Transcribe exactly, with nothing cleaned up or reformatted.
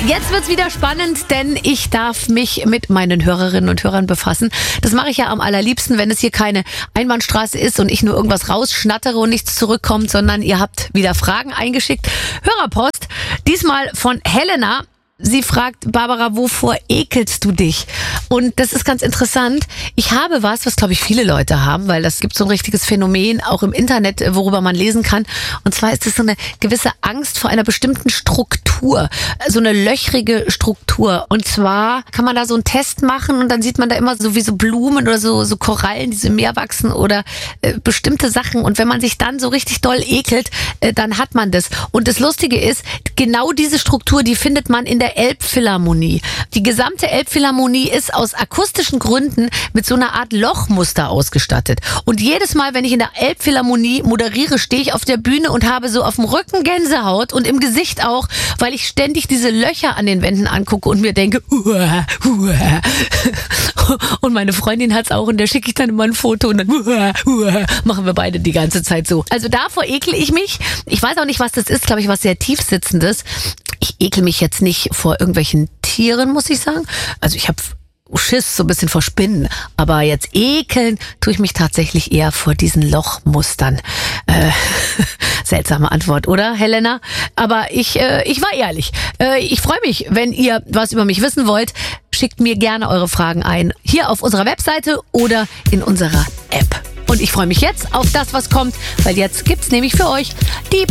Jetzt wird's wieder spannend, denn ich darf mich mit meinen Hörerinnen und Hörern befassen. Das mache ich ja am allerliebsten, wenn es hier keine Einbahnstraße ist und ich nur irgendwas rausschnattere und nichts zurückkommt, sondern ihr habt wieder Fragen eingeschickt. Hörerpost, diesmal von Helena. Sie fragt, Barbara, wovor ekelst du dich? Und das ist ganz interessant. Ich habe was, was glaube ich viele Leute haben, weil das gibt so ein richtiges Phänomen, auch im Internet, worüber man lesen kann. Und zwar ist es so eine gewisse Angst vor einer bestimmten Struktur, so eine löchrige Struktur. Und zwar kann man da so einen Test machen und dann sieht man da immer so wie so Blumen oder so, so Korallen, die so im Meer wachsen oder äh, bestimmte Sachen. Und wenn man sich dann so richtig doll ekelt, äh, dann hat man das. Und das Lustige ist, genau diese Struktur, die findet man in der Elbphilharmonie. Die gesamte Elbphilharmonie ist aus akustischen Gründen mit so einer Art Lochmuster ausgestattet. Und jedes Mal, wenn ich in der Elbphilharmonie moderiere, stehe ich auf der Bühne und habe so auf dem Rücken Gänsehaut und im Gesicht auch, weil ich ständig diese Löcher an den Wänden angucke und mir denke, uah, uah. Und meine Freundin hat's auch und der schicke ich dann immer ein Foto und dann uah, uah, machen wir beide die ganze Zeit so. Also davor ekle ich mich. Ich weiß auch nicht, was das ist, glaube ich, was sehr tiefsitzendes. Ich ekel mich jetzt nicht vor irgendwelchen Tieren, muss ich sagen. Also ich habe Schiss so ein bisschen vor Spinnen, aber jetzt ekeln tue ich mich tatsächlich eher vor diesen Lochmustern. Äh, seltsame Antwort, oder, Helena? Aber ich, äh, ich war ehrlich. Äh, ich freue mich, wenn ihr was über mich wissen wollt. Schickt mir gerne eure Fragen ein, hier auf unserer Webseite oder in unserer App. Und ich freue mich jetzt auf das, was kommt, weil jetzt gibt's nämlich für euch die